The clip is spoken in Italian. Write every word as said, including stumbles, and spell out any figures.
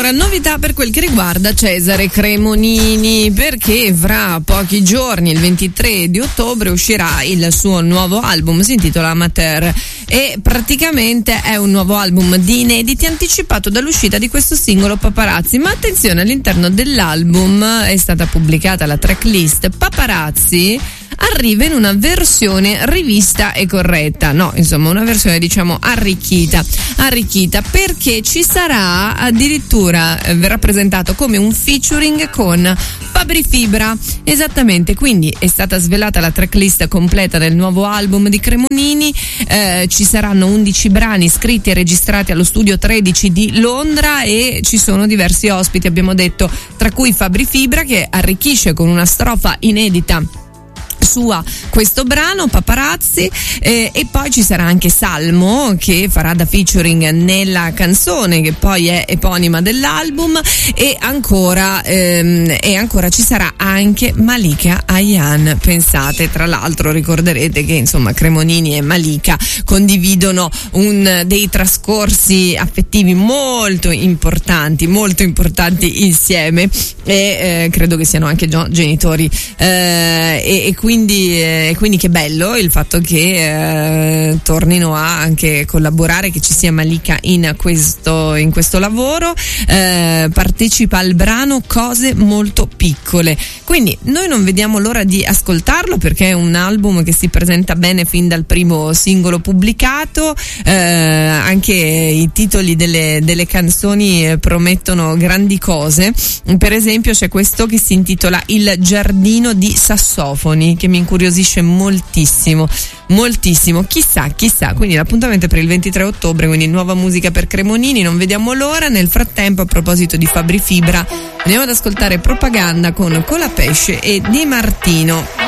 Allora, novità per quel che riguarda Cesare Cremonini, perché fra pochi giorni, il ventitré di ottobre, uscirà il suo nuovo album, si intitola Amateur, e praticamente è un nuovo album di inediti anticipato dall'uscita di questo singolo Paparazzi. Ma attenzione, all'interno dell'album è stata pubblicata la tracklist Paparazzi, arriva in una versione rivista e corretta, no, insomma una versione diciamo arricchita, arricchita perché ci sarà addirittura, eh, verrà presentato come un featuring con Fabri Fibra, esattamente, quindi è stata svelata la tracklist completa del nuovo album di Cremonini, eh, ci saranno undici brani scritti e registrati allo studio tredici di Londra e ci sono diversi ospiti, abbiamo detto, tra cui Fabri Fibra che arricchisce con una strofa inedita sua questo brano Paparazzi, eh, e poi ci sarà anche Salmo che farà da featuring nella canzone che poi è eponima dell'album, e ancora ehm, e ancora ci sarà anche Malika Ayan. Pensate, tra l'altro ricorderete che insomma Cremonini e Malika condividono un dei trascorsi affettivi molto importanti molto importanti insieme, e eh, credo che siano anche gio- genitori eh, e, e quindi Quindi, eh, quindi che bello il fatto che eh, tornino a anche collaborare, che ci sia Malika in questo, in questo lavoro. Eh, partecipa al brano Cose Molto Piccole, quindi noi non vediamo l'ora di ascoltarlo perché è un album che si presenta bene fin dal primo singolo pubblicato, eh, anche i titoli delle, delle canzoni promettono grandi cose. Per esempio c'è questo che si intitola Il giardino di sassofoni, che mi incuriosisce moltissimo, moltissimo, chissà, chissà, quindi l'appuntamento è per il ventitré ottobre, quindi nuova musica per Cremonini, non vediamo l'ora. Nel frattempo, a proposito di Fabri Fibra, andiamo ad ascoltare Propaganda con Colapesce e Di Martino.